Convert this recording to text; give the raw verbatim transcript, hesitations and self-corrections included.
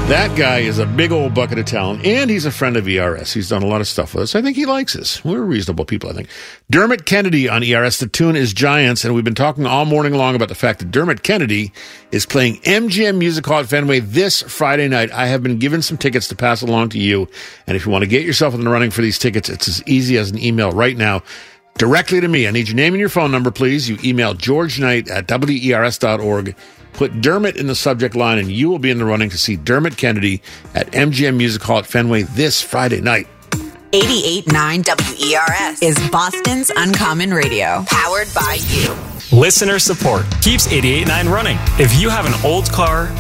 That guy is a big old bucket of talent, and he's a friend of E R S. He's done a lot of stuff with us. I think he likes us. We're reasonable people, I think. Dermot Kennedy on E R S. The tune is Giants, and we've been talking all morning long about the fact that Dermot Kennedy is playing M G M Music Hall at Fenway this Friday night. I have been given some tickets to pass along to you, and if you want to get yourself in the running for these tickets, it's as easy as an email right now directly to me. I need your name and your phone number, please. You email George Knight at W E R S dot org. Put Dermot in the subject line, and you will be in the running to see Dermot Kennedy at M G M Music Hall at Fenway this Friday night. eighty-eight point nine W E R S is Boston's Uncommon Radio, powered by you. Listener support keeps eighty-eight point nine running. If you have an old car,